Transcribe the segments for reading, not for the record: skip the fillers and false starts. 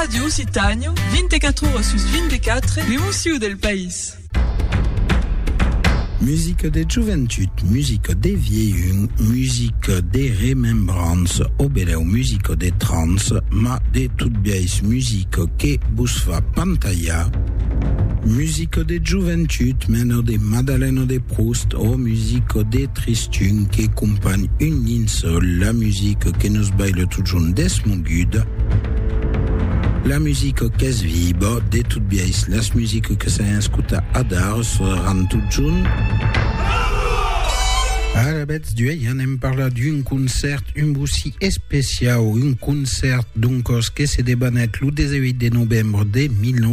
Radio Occitania, 24 ore su 24, l'emozione del paese. Musique des juventudes, musique des vieilluns, musique des remembrances, obeleu musique des trans, ma de toutes vieilles musique que busfa pantalla. Musique des juventudes, meno de Madeleine de Proust, o musique des tristun qui accompagne une ligne seule, la musique qui nous baille toujours d'esmongud. La musique qu'est vibre, de toutes vieilles, la musique que ça escuta adar, se rend tout jaune. À la bête du on aime parler d'un concert, un boussi spécial, un concert donc que c'est débanet le 18 de novembre de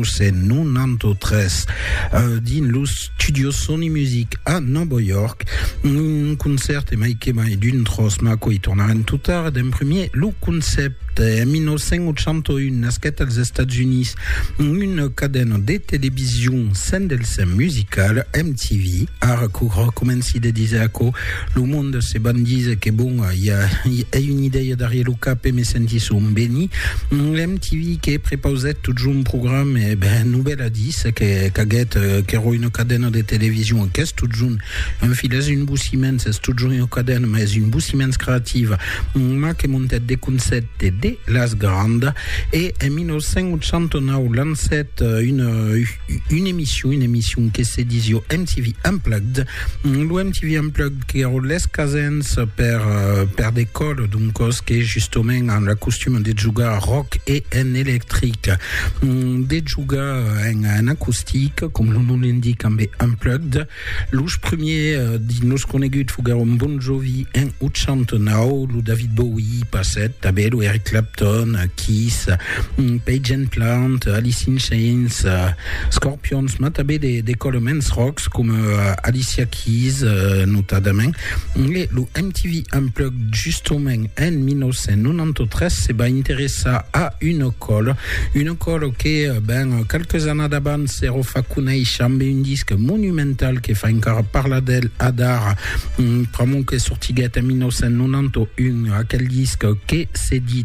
1993 dans le studio Sony Music à New York. Un concert et Mike d'une trosma qui tournera tout tard d'un premier le concept en 1981 nasquet als États-Unis une cadena de télévision sendelse musical MTV a recommencé de dire que le monde se bandise que bon il y a une idée derrière le cap et me senti son béni l'MTV qui préposait toujours un programme et ben nouvelle à 10 que une cadena de télévision qu'est toujours un filet une boussimens c'est toujours une cadena mais une boussimens créative ma qui montait des concepts de las grandes et en 1989 lancé une émission qui se disait MTV Unplugged le MTV Unplugged qui a les casens per d'école donc qui est justement en la costume de jouer rock et en électrique de jouer en acoustique comme le nom l'indique en Unplugged l'ouche premier nous connaît fugar un Bon Jovi en 89 le David Bowie passait tabel ou Eric Clapton Kiss Page and Plant Alice in Chains Scorpions ma tabé des men's rocks comme Alicia Keys notamment le MTV Unplugged justement en 1993 c'est ben intéressé à une école qui ben quelques années d'avant s'est refait chambe un disque monumental qui fait encore parler d'elle Adar vraiment qui est sorti en 1991 à quel disque qui s'est dit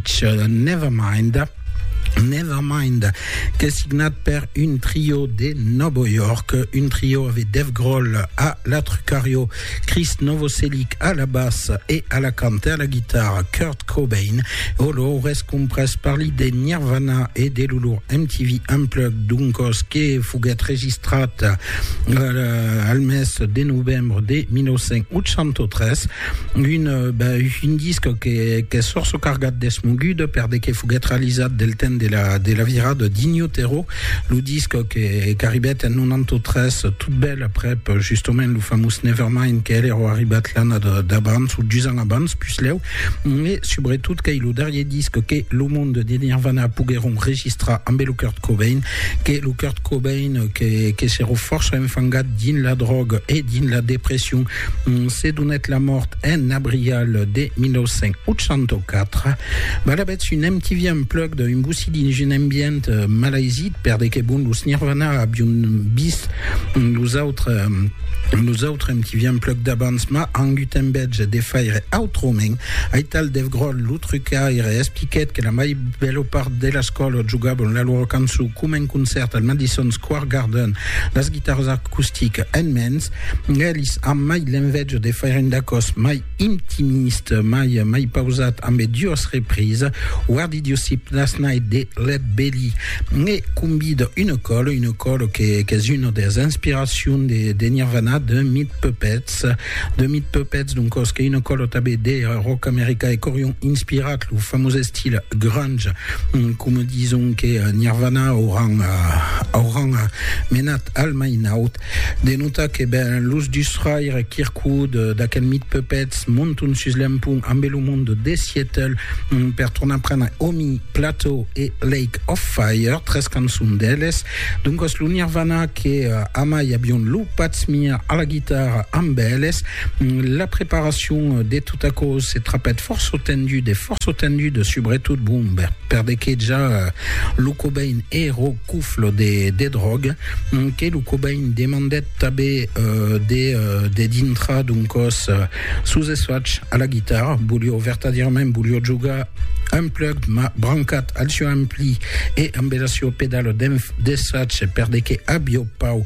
Nevermind, qui est signé par une trio de New York, une trio avec Dave Grohl à la trucario, Chris Novoselic à la basse et à la cante à la guitare, Kurt Cobain. On reste compresse par l'idée de Nirvana et des loulous MTV Unplugged, donc qui fut enregistré al mes de novembre de 1993. Une disque qui sort sur cargat d'esmongud, per de qui fut réalisé del temps de la virade d'Ignotero, le disque qui arrivait en 93 toute belle après justement le fameux Nevermind qui est arrivé l'année d'avance ou 10 ans avant plus là mais surtout qu'il le dernier disque que le monde de Nirvana pougueront enregistrer en le Kurt Cobain qui le Kurt Cobain qui s'est reforcé enfangat dans la drogue et dans la dépression c'est donné la mort en avril de 1984 la bête une MTV Unplugged une boussi d'une ambiance malaisite per de que bon los Nirvana a bien bis nous autres MTV Unplugged d'avancement en Gutenberg de faire outromen aital Dave Grohl l'autre cas il expliquait que la mai belle part de la scuola giocava la loro canzone come un concerto al Madison Square Garden las guitares acoustiques en mens Ellis a mai l'invege de faire un dacos mai intimiste mai pausat amb dues reprises guardi diosip last night de Led Belly et combine une colle qui est une des inspirations de Nirvana de Meat Puppets donc c'est une colle tabé de rock américain et corion inspiré le fameux style grunge comme disons que Nirvana aura menat al main out de nota que ben l'us du Schreier Kirkwood d'aquel Meat Puppets montun sus l'empung amb le monde de Seattle per tornar prendre Omi Plateau et Lake of Fire 13 cançons d'elles donc le Nirvana qui amai abion le Pat Smear à la guitare amb elles la préparation de tout à cause c'est trapette force tendue de subretout boom per de que déjà le Cobain et recoufle des drogues que le Cobain demandait tabé des dintra donc sous eswatch à la guitare boulio vertadirement boulio juga Unplugged ma brancat al sur un Templi e ambelasio pedalo de Sac perde che Abiopau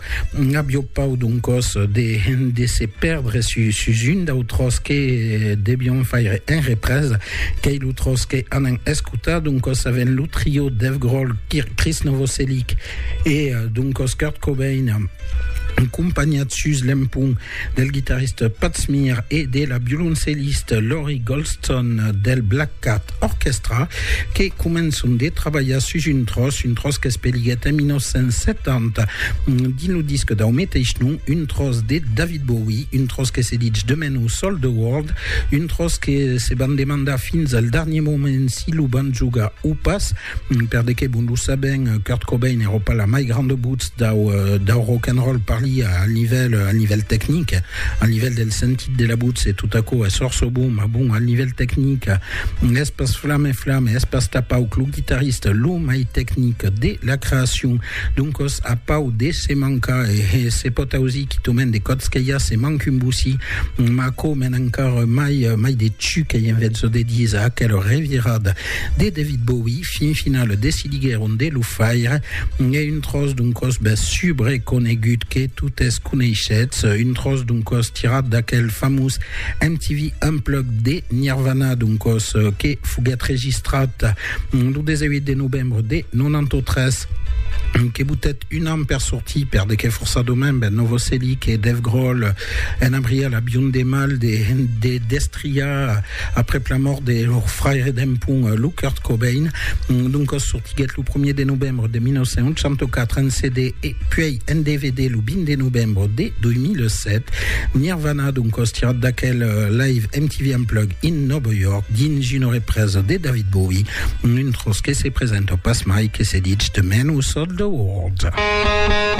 donc os de se perdre sus une d'autros che debian faire en reprise che l'utros che anen escuta donc os aven lo trio Dave Grohl, Chris Novoselic e donc os Kurt Cobain accompagnatus l'empung del guitariste Pat Smear e della violoncelliste Laurie Goldstone del Black Cat Orchestra che començon de treballar sus un tros que es peliguet en 1970 din lo disc d'au mateix nom, un tros de David Bowie, un tros que se dit Demain au Sol the World, un tros que se van demandar fins al dernier moment si lo van jugar ou pas, per de que bon lo saben Kurt Cobain era pas la mai grande boots d'au rock'n'roll parli à niveau technique, à niveau del sentit de la boots et tout à coup sort so bon, à niveau technique espace flamme, espace tapau le guitariste lo mai technique de la création donc os a pau de se manca et se pot aussi qui tomen des codes que ya se manque un boussi mako men encore mai de tu que y en fait so de dies à quelle revirade de David Bowie fin finale de Siligueron de lo Fire et une tros donc os subre conegut que tout est coneixets, une tros donc os tirade d'aquel famous MTV Unplugged de Nirvana donc os que fuget registrat lo 18 de novembre de 93 che butet un an per sorti per de che forza domen Novoselic e Dave Grohl en abria la bion de mal de Destria après la mort de leur frère d'empung lo Kurt Cobain donc sortiguet le 1er de novembre de 1984 en CD et puis en DVD le 20 de novembre de 2007 Nirvana donc tirat d'aquel live MTV Unplugged in New York din une reprise de David Bowie une tros que se présente au Pass Mike que se dit Demain au Sol the World.